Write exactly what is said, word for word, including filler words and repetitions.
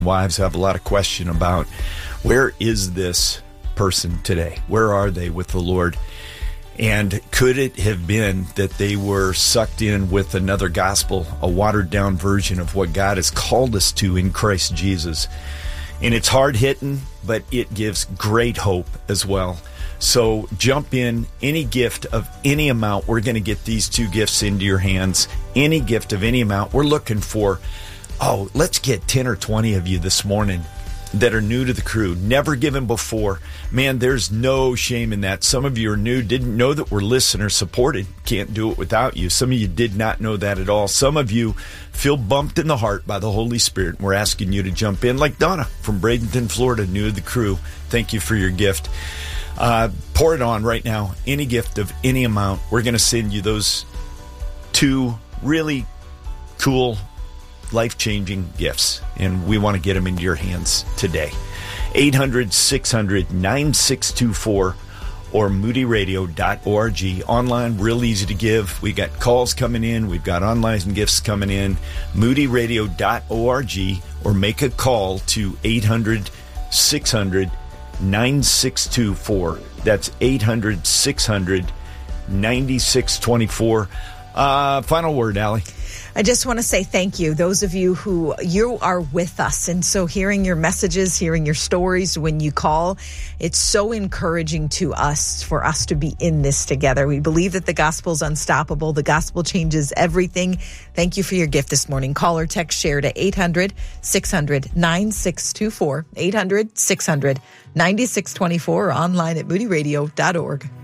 Wives have a lot of question about where is this person today? Where are they with the Lord? And could it have been that they were sucked in with another gospel, a watered-down version of what God has called us to in Christ Jesus? And it's hard-hitting, but it gives great hope as well. So jump in, any gift of any amount. We're going to get these two gifts into your hands. Any gift of any amount. We're looking for, oh, let's get ten or twenty of you this morning that are new to the crew, never given before. Man, there's no shame in that. Some of you are new, didn't know that we're listener supported. Can't do it without you. Some of you did not know that at all. Some of you feel bumped in the heart by the Holy Spirit. We're asking you to jump in, like Donna from Bradenton, Florida, new to the crew. Thank you for your gift. Uh, pour it on right now. Any gift of any amount. We're going to send you those two really cool, life-changing gifts, and we want to get them into your hands today. eight hundred, six hundred, nine six two four or moody radio dot org. Online, real easy to give. We got calls coming in. We've got online gifts coming in. moody radio dot org, or make a call to eight hundred, six hundred, nine six two four. That's eight hundred, six hundred, nine six two four. Uh, final word, Allie. I just want to say thank you. Those of you who you are with us. And so hearing your messages, hearing your stories when you call, it's so encouraging to us for us to be in this together. We believe that the gospel is unstoppable. The gospel changes everything. Thank you for your gift this morning. Call or text share to eight hundred, six hundred, nine six two four, eight hundred, six hundred, nine six two four, or online at moody radio dot org.